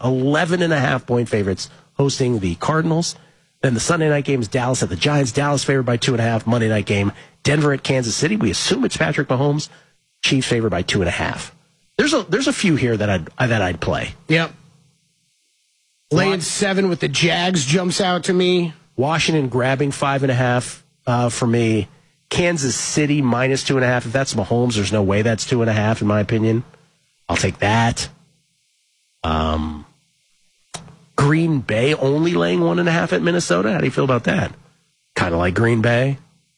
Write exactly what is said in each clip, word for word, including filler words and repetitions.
eleven and a half point favorites hosting the Cardinals. Then the Sunday night game is Dallas at the Giants. Dallas favored by two and a half. Monday night game, Denver at Kansas City. We assume it's Patrick Mahomes. Chiefs favored by two and a half. There's a there's a few here that I'd that I'd play. Yep. Laying seven with the Jags jumps out to me. Washington grabbing five and a half uh, for me. Kansas City minus two and a half. If that's Mahomes, there's no way that's two and a half in my opinion. I'll take that. Um. Green Bay only laying one and a half at Minnesota. How do you feel about that? Kind of like Green Bay.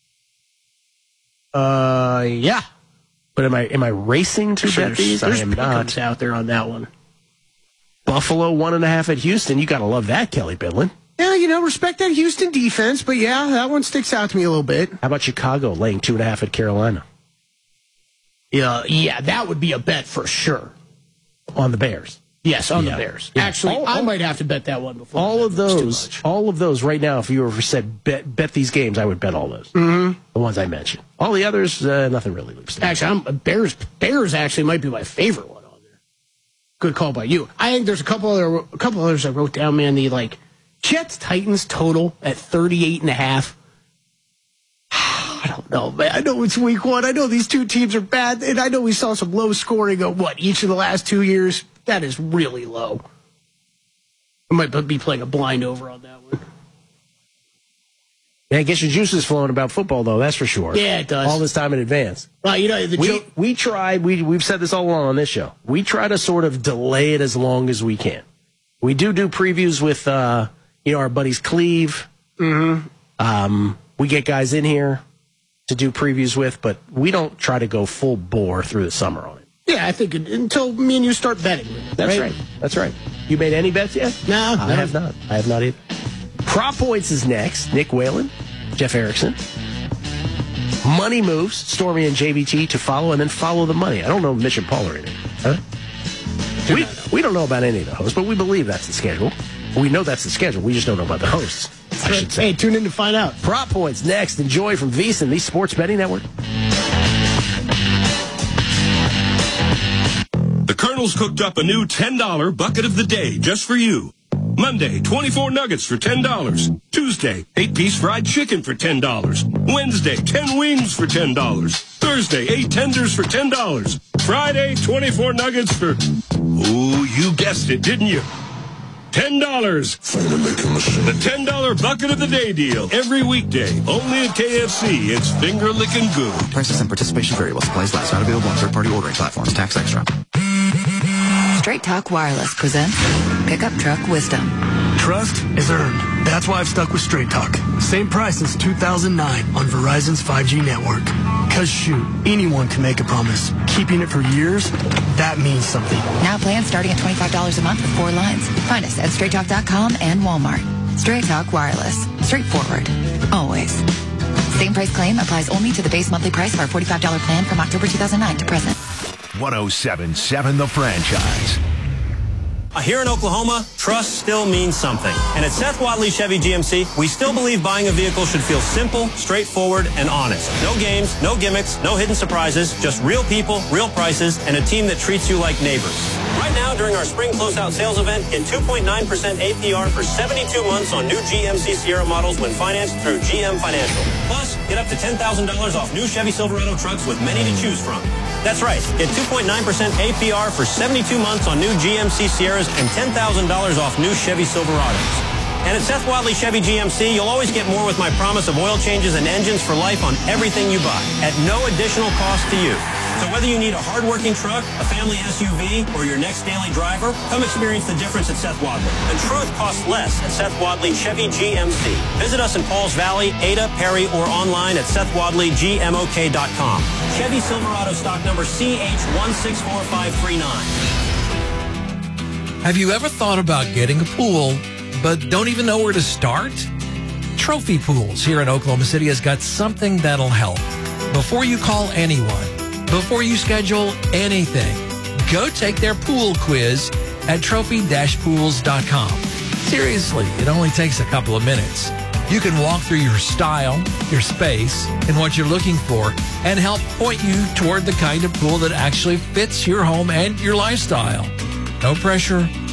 Uh, yeah. But am I am I racing to sure, bet these? I am not. Out there on that one. Buffalo one and a half at Houston. You got to love that, Kelly Bidlin. Yeah, you know, respect that Houston defense, but yeah, that one sticks out to me a little bit. How about Chicago laying two and a half at Carolina? Yeah, yeah, that would be a bet for sure. On the Bears. Yes, on yeah. the Bears. Yeah. Actually, all, I all, might have to bet that one before. All of those, all of those right now, if you ever said bet, bet these games, I would bet all those. Mm-hmm. The ones I mentioned. All the others, uh, nothing really loops. Actually, I'm, Bears Bears actually might be my favorite one on there. Good call by you. I think there's a couple other a couple others I wrote down, man. The like Jets Titans total at thirty-eight and a half. I don't know, man. I know it's week one. I know these two teams are bad, and I know we saw some low scoring of what each of the last two years. That is really low. I might be playing a blind over on that one. Yeah, it gets your juices flowing about football, though, that's for sure. Yeah, it does. All this time in advance. Well, you know, the we, joke- we try, we, we've said this all along on this show, we try to sort of delay it as long as we can. We do do previews with, uh, you know, our buddies Cleve. Mm-hmm. Um, we get guys in here to do previews with, but we don't try to go full bore through the summer on it. Yeah, I think until me and you start betting. That's right. right. That's right. You made any bets yet? No. I no. have not. I have not either. Prop Points is next. Nick Whalen, Jeff Erickson. Money Moves, Stormy and J B T to follow, and then follow the money. I don't know Mitch and Paul are in it. Huh? We, we don't know about any of the hosts, but we believe that's the schedule. We know that's the schedule. We just don't know about the hosts, I should say. Hey, tune in to find out. Prop Points next. Enjoy from VSiN, the Sports Betting Network. The Colonel's cooked up a new ten dollar bucket of the day just for you. Monday, twenty-four nuggets for ten dollars. Tuesday, eight-piece fried chicken for ten dollars. Wednesday, ten wings for ten dollars. Thursday, eight tenders for ten dollars. Friday, twenty-four nuggets for... Ooh, you guessed it, didn't you? ten dollars. The ten dollar bucket of the day deal. Every weekday. Only at K F C. It's finger licking good. Prices and participation vary while supplies last. Not available on third-party ordering platforms. Tax extra. Straight Talk Wireless presents Pickup Truck Wisdom. Trust is earned. That's why I've stuck with Straight Talk. Same price since two thousand nine on Verizon's five G network. Because shoot, anyone can make a promise. Keeping it for years, that means something. Now plans starting at twenty-five dollars a month with four lines. Find us at straight talk dot com and Walmart. Straight Talk Wireless. Straightforward. Always. Same price claim applies only to the base monthly price of our forty-five dollar plan from October two thousand nine to present. one oh seven point seven The Franchise. Here in Oklahoma, trust still means something. And at Seth Wadley Chevy G M C, we still believe buying a vehicle should feel simple, straightforward, and honest. No games, no gimmicks, no hidden surprises, just real people, real prices, and a team that treats you like neighbors. Right now, during our spring closeout sales event, get two point nine percent A P R for seventy-two months on new G M C Sierra models when financed through G M Financial. Plus, get up to ten thousand dollars off new Chevy Silverado trucks with many to choose from. That's right. Get two point nine percent A P R for seventy-two months on new G M C Sierras and ten thousand dollars off new Chevy Silverados. And at Seth Wadley Chevy G M C, you'll always get more with my promise of oil changes and engines for life on everything you buy at no additional cost to you. So whether you need a hard-working truck, a family S U V, or your next daily driver, come experience the difference at Seth Wadley. The truth costs less at Seth Wadley Chevy G M C. Visit us in Pauls Valley, Ada, Perry, or online at seth wadley g m o k dot com. Chevy Silverado stock number C H one six four five three nine. Have you ever thought about getting a pool, but don't even know where to start? Trophy Pools here in Oklahoma City has got something that'll help. Before you call anyone, before you schedule anything, go take their pool quiz at trophy dash pools dot com. Seriously, it only takes a couple of minutes. You can walk through your style, your space, and what you're looking for, and help point you toward the kind of pool that actually fits your home and your lifestyle. No pressure,